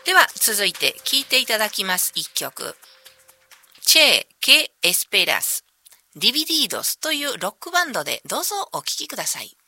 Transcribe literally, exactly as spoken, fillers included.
では続いて聴いていただきます一曲、チェー・ケ・エスペラス・ディビディードスというロックバンドでどうぞお聴きください。